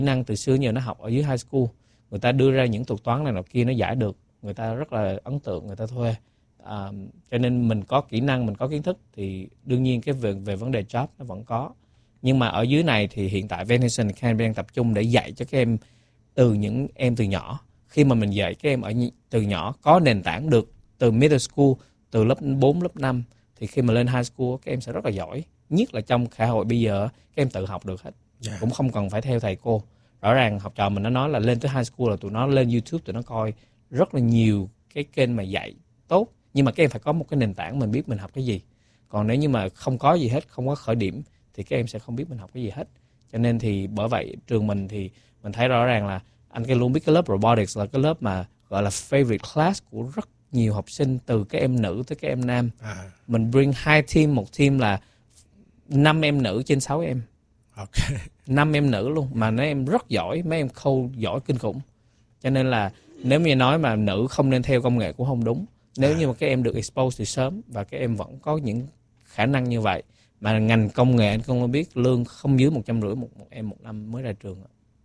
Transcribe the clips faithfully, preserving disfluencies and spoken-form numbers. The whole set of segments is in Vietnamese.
năng từ xưa giờ nó học ở dưới high school, người ta đưa ra những thuật toán này nọ kia nó giải được, người ta rất là ấn tượng, người ta thuê. À, cho nên mình có kỹ năng, mình có kiến thức thì đương nhiên cái về, về vấn đề job nó vẫn có. Nhưng mà ở dưới này thì hiện tại Venison Academy đang tập trung để dạy cho các em từ những em từ nhỏ. Khi mà mình dạy các em ở từ nhỏ có nền tảng được từ middle school, từ lớp bốn, lớp năm, thì khi mà lên high school các em sẽ rất là giỏi. Nhất là trong xã hội bây giờ các em tự học được hết, yeah. Cũng không cần phải theo thầy cô. Rõ ràng học trò mình nó nói là lên tới high school là tụi nó lên YouTube, tụi nó coi rất là nhiều cái kênh mà dạy tốt. Nhưng mà các em phải có một cái nền tảng mình biết mình học cái gì. Còn nếu như mà không có gì hết, không có khởi điểm thì các em sẽ không biết mình học cái gì hết. Cho nên thì bởi vậy trường mình thì mình thấy rõ ràng là anh cái luôn biết cái lớp robotics là cái lớp mà gọi là favorite class của rất nhiều học sinh, từ các em nữ tới các em nam. À. Mình bring hai team, một team là năm em nữ trên sáu em. Okay. năm em nữ luôn, mà mấy em rất giỏi, mấy em khâu giỏi kinh khủng. Cho nên là nếu như nói mà nữ không nên theo công nghệ cũng không đúng. Nếu à. như mà các em được expose từ sớm và các em vẫn có những khả năng như vậy, mà ngành công nghệ anh không biết lương không dưới một trăm rưỡi một, một em một năm mới ra trường.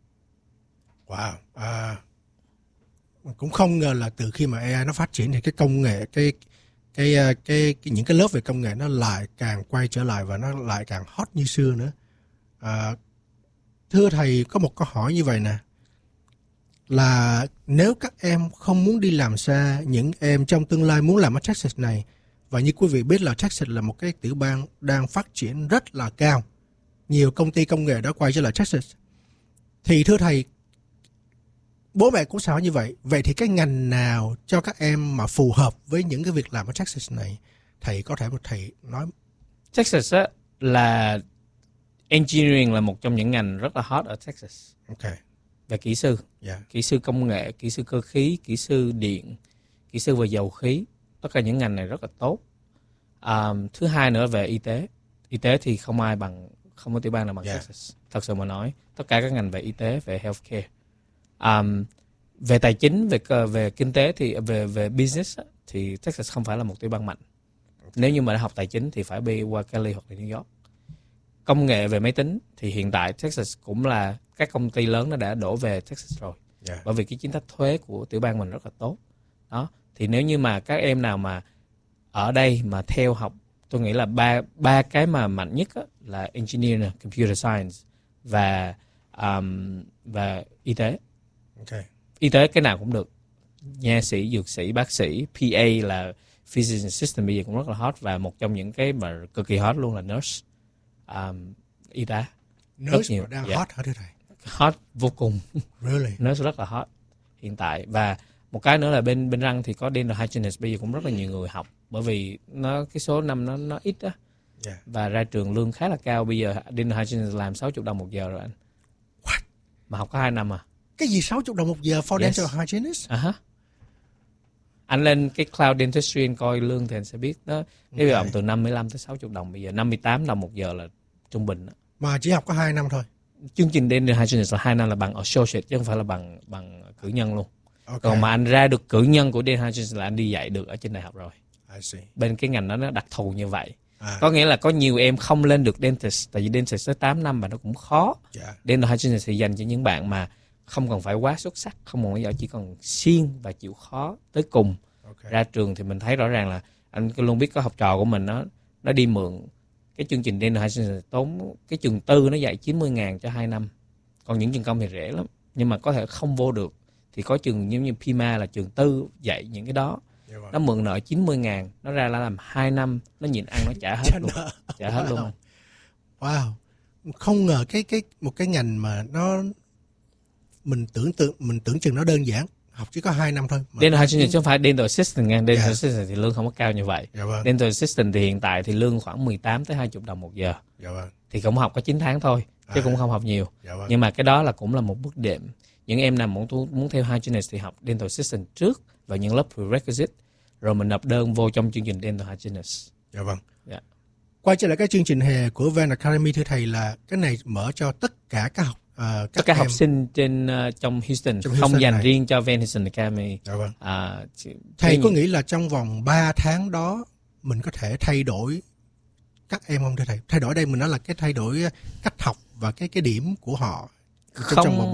Wow, à, cũng không ngờ là từ khi mà a i nó phát triển thì cái công nghệ, cái cái cái, cái, cái những cái lớp về công nghệ nó lại càng quay trở lại và nó lại càng hot như xưa nữa. À, thưa thầy, có một câu hỏi như vậy nè, là nếu các em không muốn đi làm xa, những em trong tương lai muốn làm ở Texas này, và như quý vị biết là Texas là một cái tiểu bang đang phát triển rất là cao, nhiều công ty công nghệ đã quay trở lại Texas, thì thưa thầy, bố mẹ cũng sao như vậy, vậy thì cái ngành nào cho các em mà phù hợp với những cái việc làm ở Texas này, thầy có thể một thầy nói. Texas á, là engineering là một trong những ngành rất là hot ở Texas. Okay. Về kỹ sư, yeah. kỹ sư công nghệ, kỹ sư cơ khí, kỹ sư điện, kỹ sư về dầu khí, tất cả những ngành này rất là tốt. À, thứ hai nữa về y tế, y tế thì không ai bằng, không có tiểu bang nào bằng yeah. Texas. Thật sự mà nói, tất cả các ngành về y tế, về healthcare. Um, về tài chính, về về kinh tế thì về về business thì Texas không phải là một tiểu bang mạnh. Okay. Nếu như mà đã học tài chính thì phải đi qua Cali hoặc là New York. Công nghệ về máy tính thì hiện tại Texas cũng là các công ty lớn nó đã đổ về Texas rồi. Yeah. Bởi vì cái chính sách thuế của tiểu bang mình rất là tốt. Đó, thì nếu như mà các em nào mà ở đây mà theo học, tôi nghĩ là ba ba cái mà mạnh nhất á, là engineer, computer science và um, và y tế. Okay. Y tế cái nào cũng được, nha sĩ, dược sĩ, bác sĩ, pê a là physician assistant bây giờ cũng rất là hot, và một trong những cái mà cực kỳ hot luôn là nurse, um, y tá. Nurse nhiều. Đang yeah. hot hả thưa thầy? Hot vô cùng. Really? Nurse rất là hot hiện tại. Và một cái nữa là bên bên răng thì có dental hygienist, bây giờ cũng rất là nhiều người học, bởi vì nó cái số năm nó nó ít á. Yeah. Và ra trường lương khá là cao. Bây giờ dental hygienist làm sáu mươi đồng một giờ rồi anh. What? Mà học có hai năm à. Cái gì sáu mươi đồng một giờ for yes. dental hygienist? Uh-huh. Anh lên cái Cloud Dentistry anh coi lương thì anh sẽ biết đó. Cái okay. từ năm mươi lăm tới sáu mươi đồng, bây giờ năm mươi tám đồng một giờ là trung bình đó. Mà chỉ học có hai năm thôi. Chương trình dental hygienist là hai năm là bằng associate chứ không phải là bằng bằng cử nhân luôn. Okay. Còn mà anh ra được cử nhân của dental hygienist là anh đi dạy được ở trên đại học rồi. I see. Bên cái ngành đó nó đặc thù như vậy. À. Có nghĩa là có nhiều em không lên được dentist, tại vì dentist tới tám năm và nó cũng khó. Yeah. Dental hygienist thì dành cho những bạn mà không cần phải quá xuất sắc, không cần phải giỏi, chỉ cần siêng và chịu khó tới cùng. Okay. Ra trường thì mình thấy rõ ràng là anh luôn biết có học trò của mình nó nó đi mượn cái chương trình dental hygienist, tốn cái trường tư nó dạy chín mươi ngàn cho hai năm. Còn những trường công thì rẻ lắm, nhưng mà có thể không vô được. Thì có trường giống như Pima là trường tư dạy những cái đó. Yeah, nó mượn nợ chín mươi ngàn, nó ra là làm hai năm, nó nhịn ăn nó trả hết luôn. Trả hết wow. luôn. Wow. Không ngờ cái cái một cái ngành mà nó mình tưởng tượng mình tưởng chừng nó đơn giản, học chỉ có hai năm thôi. Dental hygienist chứ không phải dental assistant nha. Dental yeah. assistant thì lương không có cao như vậy. Dạ vâng. Dental assistant thì hiện tại thì lương khoảng mười tám tới hai mươi đồng một giờ. Dạ vâng. Thì cũng học có chín tháng thôi, chứ à. cũng không học nhiều. Dạ vâng. Nhưng mà cái đó là cũng là một bước đệm. Những em nào muốn muốn theo hygienist thì học dental assistant trước và những lớp prerequisite, rồi mình nộp đơn vô trong chương trình dental hygienist. Dạ vâng. Dạ. Quay trở lại cái chương trình hè của Van Academy, thưa thầy, là cái này mở cho tất cả các học uh, các tất cả em học sinh trên uh, trong Houston, trong không Houston dành này. riêng cho Venison Academy. Dạ vâng. À, thầy có nghĩ là trong vòng ba tháng đó mình có thể thay đổi các em không thưa thầy? Thay đổi đây mình nói là cái thay đổi cách học và cái cái điểm của họ không, trong vòng